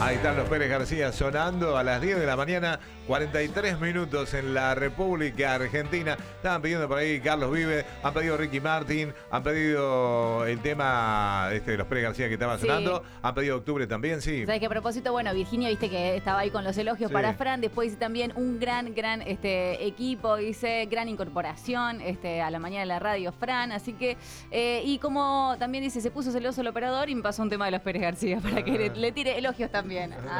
Ahí están los Pérez García sonando a las 10 de la mañana, 43 minutos en la República Argentina. Estaban pidiendo por ahí Carlos Vive, han pedido Ricky Martin, han pedido el tema de los Pérez García que estaba sonando, han pedido Octubre también, sí. Sabes que a propósito, bueno, Virginia, viste que estaba ahí con los elogios para Fran, después dice también un gran equipo, dice gran incorporación a la mañana de la radio, Fran, así que, y como también dice, se puso celoso el operador y me pasó un tema de los Pérez García para que le tire elogios también.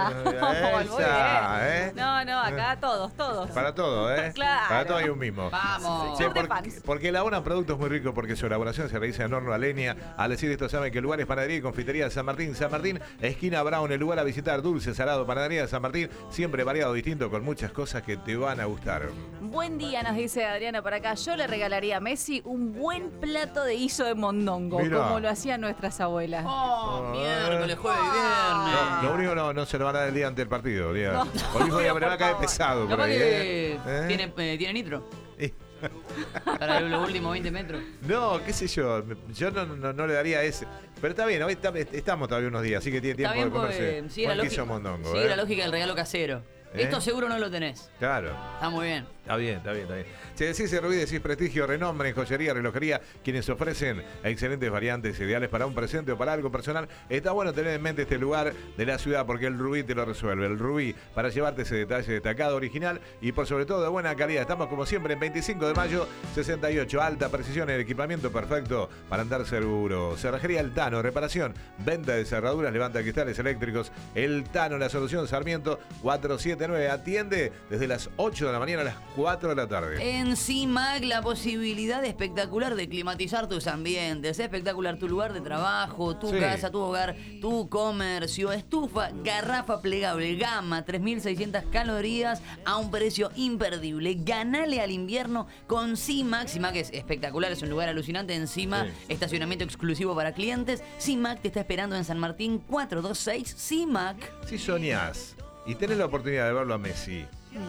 No, acá todos. Para todo, ¿eh? Claro. Para todo hay un mismo. Vamos. Sí, porque elaboran productos muy ricos, porque su elaboración se realiza en horno a leña. Al decir esto, saben que el lugar es Panadería y Confitería de San Martín. San Martín, esquina Brown, el lugar a visitar, dulce, salado, Panadería de San Martín, siempre variado, distinto, con muchas cosas que te van a gustar. Buen día, nos dice Adriana por acá. Yo le regalaría a Messi un buen plato de guiso de mondongo, como lo hacían nuestras abuelas. Miércoles, jueves y viernes. Lo único no se lo van a dar el día ante el partido. Hoy mismo día me va a caer pesado por ahí. ¿Tiene nitro? Para los últimos 20 metros. No, qué sé yo. Yo no le daría ese. Pero está bien, hoy estamos todavía unos días, así que tiene tiempo de comerse. Sigue queso mondongo. Sigue la lógica del regalo casero. Esto seguro no lo tenés. Claro. Está muy bien. Está bien. Si decís Rubí, decís prestigio, renombre en joyería, relojería, quienes ofrecen excelentes variantes ideales para un presente o para algo personal. Está bueno tener en mente este lugar de la ciudad porque el Rubí te lo resuelve. El Rubí para llevarte ese detalle destacado, original y por sobre todo de buena calidad. Estamos como siempre en 25 de mayo, 68. Alta precisión, el equipamiento perfecto para andar seguro. Cerrajería El Tano, reparación, venta de cerraduras, levanta cristales eléctricos. El Tano, la solución, Sarmiento 479. Atiende desde las 8 de la mañana a las 4 de la tarde. En CIMAC, la posibilidad espectacular de climatizar tus ambientes. Espectacular tu lugar de trabajo, tu casa, tu hogar, tu comercio. Estufa, garrafa plegable, gama, 3.600 calorías a un precio imperdible. Ganale al invierno con CIMAC. CIMAC es espectacular, es un lugar alucinante encima. Estacionamiento exclusivo para clientes. CIMAC te está esperando en San Martín 426 CIMAC. Si soñás y tenés la oportunidad de verlo a Messi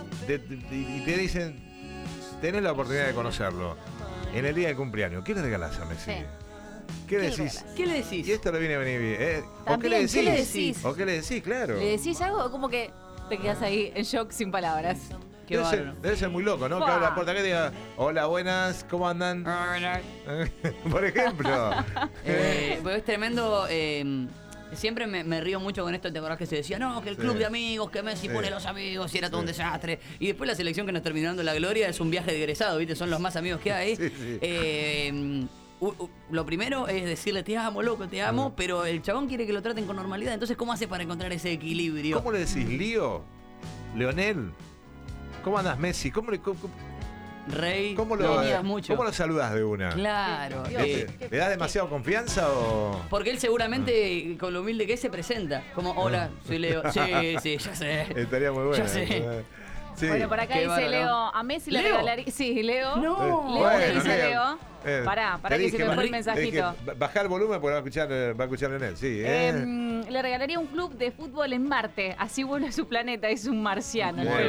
y te dicen, tenés la oportunidad de conocerlo en el día de cumpleaños, ¿qué le regalás a Messi? ¿Qué le decís? ¿Qué le decís? Y esto le viene a venir bien. ¿O qué le decís? ¿O qué le decís? Claro. ¿Le decís algo o como que te quedas ahí en shock sin palabras? Debe ser muy loco, ¿no? Que abra la puerta que diga, hola, buenas, ¿cómo andan? Por ejemplo. Pues es tremendo. Siempre me río mucho con esto, ¿te acordás que se decía? No, que el club de amigos, que Messi pone los amigos y era todo un desastre. Y después la selección que nos terminó dando la gloria es un viaje de egresado, ¿viste? Son los más amigos que hay. Lo primero es decirle te amo, loco, te amo, pero el chabón quiere que lo traten con normalidad. Entonces, ¿cómo hace para encontrar ese equilibrio? ¿Cómo le decís, Lío? ¿Leonel? ¿Cómo andás, Messi? Rey, ¿Cómo lo saludás de una? Claro. ¿Le das demasiado confianza o...? Porque él seguramente, con lo humilde que es, se presenta. Como, hola, soy Leo. Sí, ya sé. Estaría muy bueno. Ya sé. Sí. Bueno, por acá dice Leo, a Messi le regalaría... Sí, Leo. No. Leo le dice Leo. Pará que se me fue el mensajito. Bajar el volumen porque va a escuchar Leonel, sí. Le regalaría un club de fútbol en Marte. Así vuelve a su planeta, es un marciano. Muy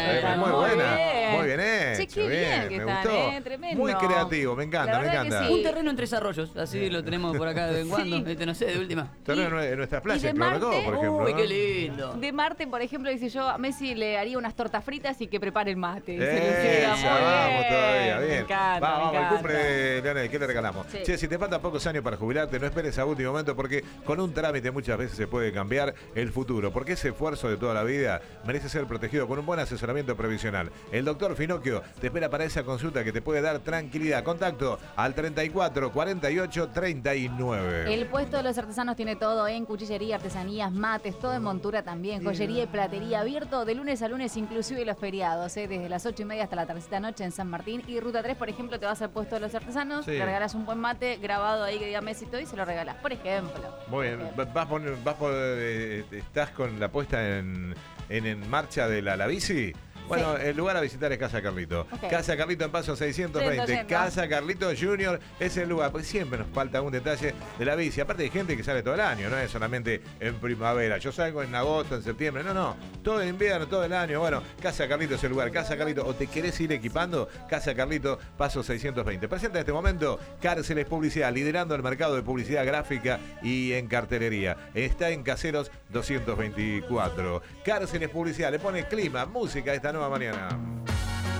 bien hecho. Sí, qué bien que están, tremendo. Muy creativo, me encanta. Sí. Un terreno en Tres Arroyos, así lo tenemos por acá de vez en cuando. No sé, de última. Terreno en nuestras playas, de Marte, por ejemplo. Uy, qué lindo. De Marte, por ejemplo, dice yo, a Messi le haría unas tortas fritas y que prepare el mate. Vamos todavía, bien. Me encanta, vamos, el cumple. Leonel, ¿qué le regalamos? Sí. Che, si te faltan pocos años para jubilarte, no esperes a último momento porque con un trámite muchas veces se puede cambiar el futuro. Porque ese esfuerzo de toda la vida merece ser protegido con un buen asesoramiento previsional. El doctor Finocchio te espera para esa consulta que te puede dar tranquilidad. Contacto al 34 48 39. El puesto de los artesanos tiene todo en cuchillería, artesanías, mates, todo en montura también, joyería y platería, abierto de lunes a lunes, inclusive los feriados, desde las 8:30 hasta la tercera noche en San Martín. Y Ruta 3, por ejemplo, te vas al puesto de los artesanos, le regalas un buen mate grabado ahí que diga Messi y se lo regalas, por ejemplo. Muy bien, estás con la puesta en marcha de la bici. Bueno, el lugar a visitar es Casa Carlito. Okay. Casa Carlito en Paso 620. Yendo. Casa Carlito Junior es el lugar. Pues siempre nos falta un detalle de la bici. Aparte hay gente que sale todo el año, no es solamente en primavera. Yo salgo en agosto, en septiembre. No. Todo el invierno, todo el año. Bueno, Casa Carlito es el lugar. Casa Carlito, o te querés ir equipando, Casa Carlito, Paso 620. Presenta en este momento Cárceles Publicidad, liderando el mercado de publicidad gráfica y en cartelería. Está en Caseros 224. Cárceles Publicidad, le pone clima, música esta nueva mañana.